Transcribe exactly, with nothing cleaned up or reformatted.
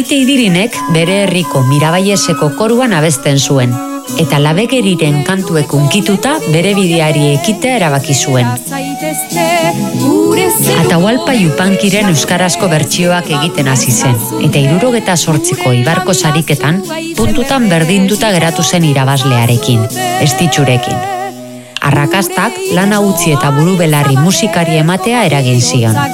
Maite Idirinek bere herriko Mirabaieseko koruan abesten zuen, eta labegeriren kantuek unkituta bere bideari ekitea erabaki zuen. Atahualpa Yupankiren euskarazko bertsioak egiten hasi zen, eta hirurogeta zortziko Ibarko sariketan puntutan berdinduta geratu zen irabazlearekin, Estitxurekin. Arrakastak lana utzi eta buru belarri musikari ematea eragin zion.